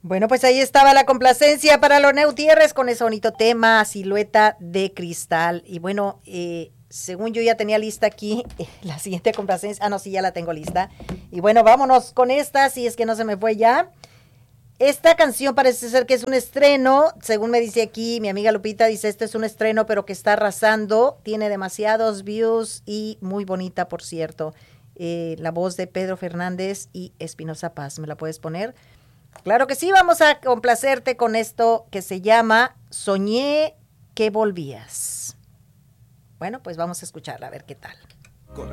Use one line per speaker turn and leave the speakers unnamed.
Bueno, pues ahí estaba la complacencia para Lorena Gutiérrez con ese bonito tema, Silueta de Cristal. Y bueno, según yo ya tenía lista aquí la siguiente complacencia. Ah, no, sí, ya la tengo lista. Y bueno, vámonos con esta, si es que no se me fue ya. Esta canción parece ser que es un estreno, según me dice aquí mi amiga Lupita, dice, este es un estreno, pero que está arrasando, tiene demasiados views y muy bonita, por cierto. La voz de Pedro Fernández y Espinosa Paz, ¿me la puedes poner? Claro que sí, vamos a complacerte con esto que se llama Soñé que volvías. Bueno, pues vamos a escucharla, a ver qué tal.